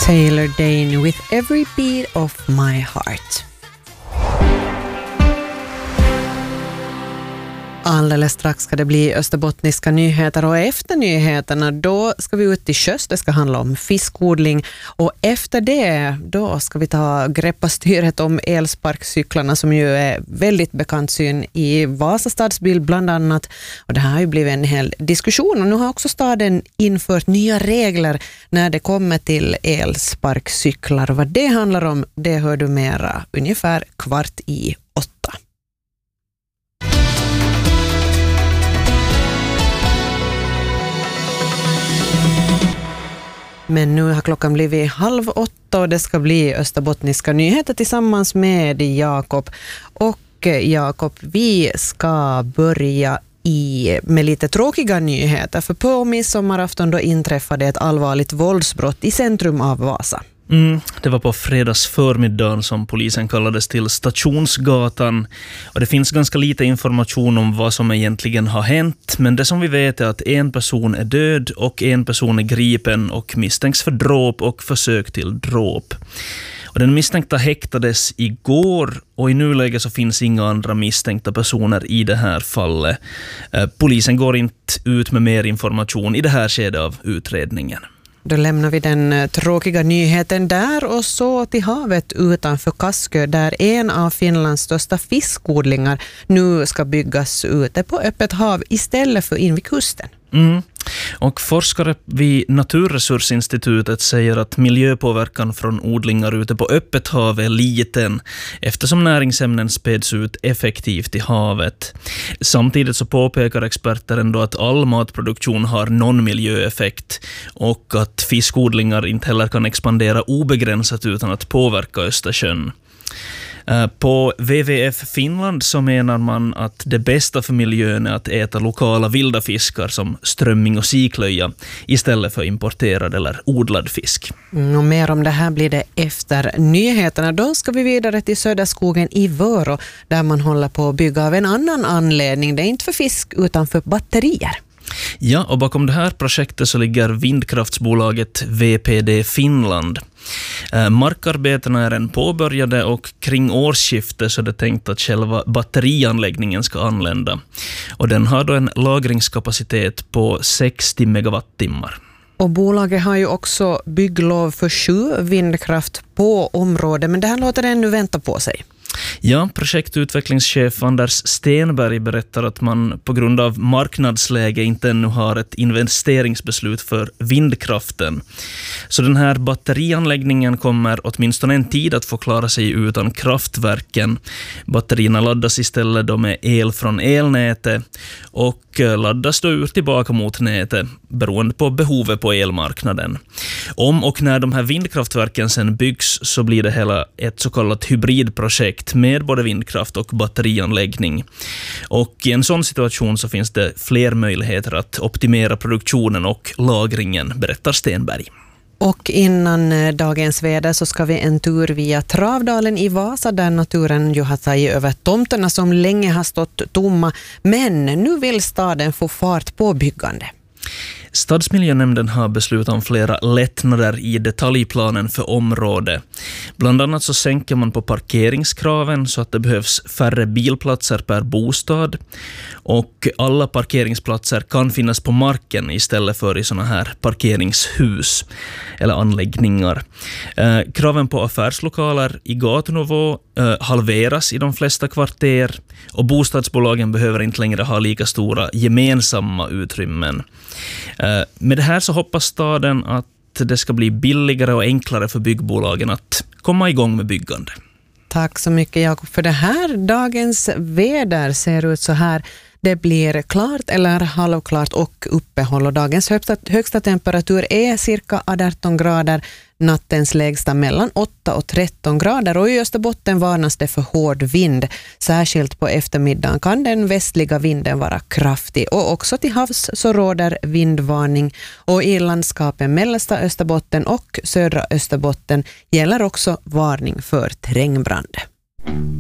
Taylor Dane with Every Beat of My Heart. Alldeles strax ska det bli österbottniska nyheter och efter nyheterna då ska vi ut till sjöss. Det ska handla om fiskodling och efter det då ska vi ta greppa styret om elsparkcyklarna som ju är väldigt bekant syn i Vasa stadsbild bland annat. Och det här har ju blivit en hel diskussion och nu har också staden infört nya regler när det kommer till elsparkcyklar. Och vad det handlar om det hör du mera ungefär 7:15. Men nu har klockan blivit 7:30 och det ska bli österbottniska nyheter tillsammans med Jakob. Och Jakob, vi ska börja med lite tråkiga nyheter. För på midsommarafton då inträffade ett allvarligt våldsbrott i centrum av Vasa. Det var på fredags förmiddagen som polisen kallades till Stationsgatan och det finns ganska lite information om vad som egentligen har hänt, men det som vi vet är att en person är död och en person är gripen och misstänks för dråp och försök till dråp. Och den misstänkta häktades igår och i nuläget så finns inga andra misstänkta personer i det här fallet. Polisen går inte ut med mer information i det här skedet av utredningen. Då lämnar vi den tråkiga nyheten där och så till havet utanför Kaskö där en av Finlands största fiskodlingar nu ska byggas ute på öppet hav istället för in vid kusten. Och forskare vid Naturresursinstitutet säger att miljöpåverkan från odlingar ute på öppet hav är liten eftersom näringsämnen späds ut effektivt i havet. Samtidigt så påpekar experter ändå att all matproduktion har någon miljöeffekt och att fiskodlingar inte heller kan expandera obegränsat utan att påverka Östersjön. På WWF Finland så menar man att det bästa för miljön är att äta lokala vilda fiskar som strömming och siklöja istället för importerad eller odlad fisk. Och mer om det här blir det efter nyheterna. Då ska vi vidare till Söderskogen i Vörå där man håller på att bygga av en annan anledning. Det är inte för fisk utan för batterier. Ja, och bakom det här projektet så ligger vindkraftsbolaget VPD Finland. Markarbetena är än påbörjade och kring årsskiftet så är det tänkt att själva batterianläggningen ska anlända. Och den har då en lagringskapacitet på 60 megawattimmar. Och bolaget har ju också bygglov för 7 vindkraft på området, men det här låter ännu vänta på sig. Ja, projektutvecklingschef Anders Stenberg berättar att man på grund av marknadsläge inte ännu har ett investeringsbeslut för vindkraften. Så den här batterianläggningen kommer åtminstone en tid att få klara sig utan kraftverken. Batterierna laddas istället då med el från elnätet och laddas då ut tillbaka mot nätet beroende på behovet på elmarknaden. Om och när de här vindkraftverken sen byggs så blir det hela ett så kallat hybridprojekt med både vindkraft och batterianläggning. Och i en sån situation så finns det fler möjligheter att optimera produktionen och lagringen, berättar Stenberg. Och innan dagens väder så ska vi en tur via Travdalen i Vasa där naturen ju har tagit över tomterna som länge har stått tomma. Men nu vill staden få fart på byggande. Stadsmiljönämnden har beslutat om flera lättnader i detaljplanen för området. Bland annat så sänker man på parkeringskraven så att det behövs färre bilplatser per bostad. Och alla parkeringsplatser kan finnas på marken istället för i såna här parkeringshus eller anläggningar. Kraven på affärslokaler i gatunivå halveras i de flesta kvarter och bostadsbolagen behöver inte längre ha lika stora gemensamma utrymmen. Med det här så hoppas staden att det ska bli billigare och enklare för byggbolagen att komma igång med byggande. Tack så mycket Jakob för det här. Dagens väder ser ut så här. Det blir klart eller halvklart och uppehåll och dagens högsta temperatur är cirka 18 grader. Nattens lägsta mellan 8 och 13 grader och i Österbotten varnas det för hård vind. Särskilt på eftermiddagen kan den västliga vinden vara kraftig och också till havs så råder vindvarning och i landskapen mellersta Österbotten och södra Österbotten gäller också varning för trängbrand.